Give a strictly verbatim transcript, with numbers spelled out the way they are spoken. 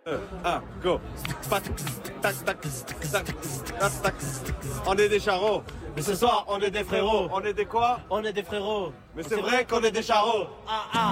un, go. On est des charros. Mais ce soir, on est des frérots. On est des quoi? On est des frérots. Mais c'est vrai qu'on est des charros. Ah, ah.